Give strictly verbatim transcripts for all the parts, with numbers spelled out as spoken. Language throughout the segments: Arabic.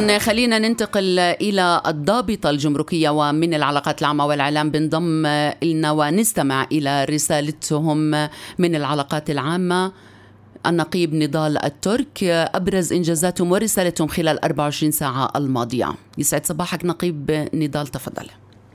إذن خلينا ننتقل إلى الضابطة الجمركية ومن العلاقات العامة والإعلام بنضم لنا ونستمع إلى رسالتهم من العلاقات العامة. النقيب نضال الترك أبرز إنجازاتهم ورسالتهم خلال أربع وعشرين ساعة الماضية. يسعد صباحك نقيب نضال، تفضل.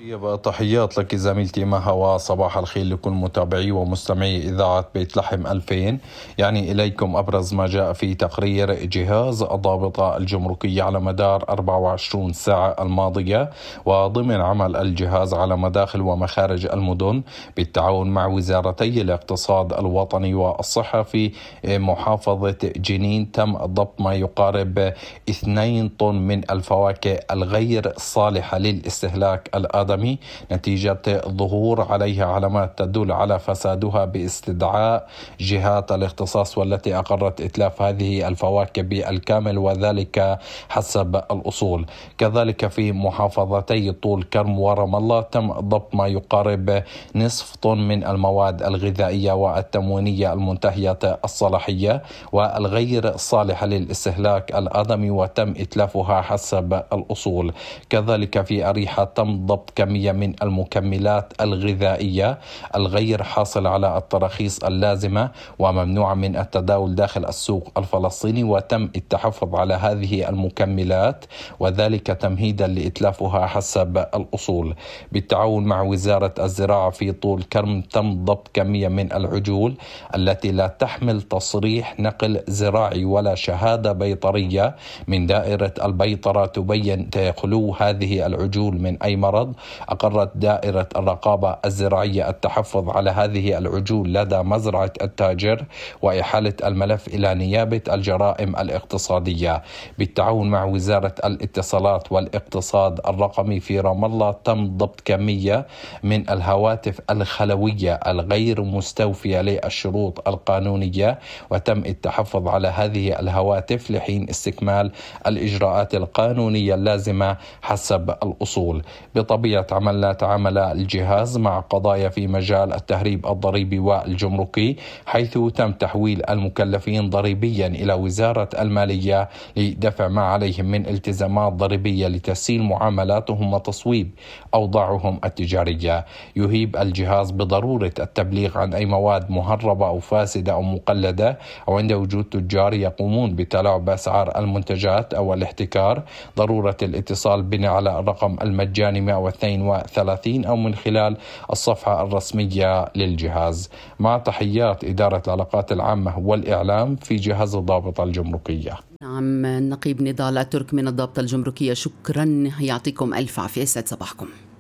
تحيات لك زميلتي مها، وصباح الخير لكل متابعي ومستمعي إذاعة بيت لحم ألفين. يعني إليكم أبرز ما جاء في تقرير جهاز الضابطة الجمركية على مدار أربع وعشرين ساعة الماضية، وضمن عمل الجهاز على مداخل ومخارج المدن بالتعاون مع وزارتي الاقتصاد الوطني والصحة في محافظة جنين، تم ضبط ما يقارب اثنين طن من الفواكه الغير صالحة للاستهلاك الآدمي نتيجة ظهور عليها علامات تدل على فسادها، باستدعاء جهات الاختصاص والتي أقرت إتلاف هذه الفواكه بالكامل، وذلك حسب الأصول. كذلك في محافظتي طول كرم ورام الله تم ضبط ما يقارب نصف طن من المواد الغذائية والتموينية المنتهية الصلاحية والغير صالحة للاستهلاك الآدمي، وتم إتلافها حسب الأصول. كذلك في أريحة تم ضبط كمية من المكملات الغذائية الغير حاصل على التراخيص اللازمة وممنوعة من التداول داخل السوق الفلسطيني، وتم التحفظ على هذه المكملات وذلك تمهيدا لإتلافها حسب الأصول. بالتعاون مع وزارة الزراعة في طول كرم تم ضبط كمية من العجول التي لا تحمل تصريح نقل زراعي ولا شهادة بيطرية من دائرة البيطرة تبين خلو هذه العجول من أي مرض. أقرت دائرة الرقابة الزراعية التحفظ على هذه العجول لدى مزرعة التاجر وإحالة الملف إلى نيابة الجرائم الاقتصادية. بالتعاون مع وزارة الاتصالات والاقتصاد الرقمي في رام الله تم ضبط كمية من الهواتف الخلوية الغير مستوفية للشروط القانونية، وتم التحفظ على هذه الهواتف لحين استكمال الإجراءات القانونية اللازمة حسب الأصول. بطبيعة عملنا تعامل الجهاز مع قضايا في مجال التهريب الضريبي والجمركي، حيث تم تحويل المكلفين ضريبيا إلى وزارة المالية لدفع ما عليهم من التزامات ضريبية لتسهيل معاملاتهم وتصويب أوضاعهم التجارية. يهيب الجهاز بضرورة التبليغ عن أي مواد مهربة أو فاسدة أو مقلدة، أو عند وجود تجار يقومون بتلاعب بأسعار المنتجات أو الاحتكار، ضرورة الاتصال بنا على الرقم المجاني مئة واثنين وثلاثين أو من خلال الصفحة الرسمية للجهاز. مع تحيات إدارة العلاقات العامة والإعلام في جهاز الضابطة الجمركية. نعم، النقيب نضال الترك من الضابطة الجمركية، شكرا، يعطيكم ألف عافية، يسعد صباحكم.